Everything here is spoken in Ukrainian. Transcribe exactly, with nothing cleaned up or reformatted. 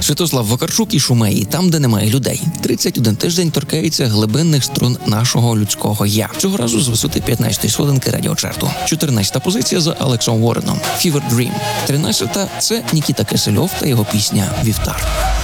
Святослав Вакарчук і Шумеї, там, де немає людей. тридцять один тиждень торкається глибинних струн нашого людського «я». Цього разу з висоти п'ятнадцятої сходинки радіочарту. чотирнадцята позиція за Алексом Уореном. Fever Dream. тринадцята – це Нікіта Кисельов та його пісня «Вівтар».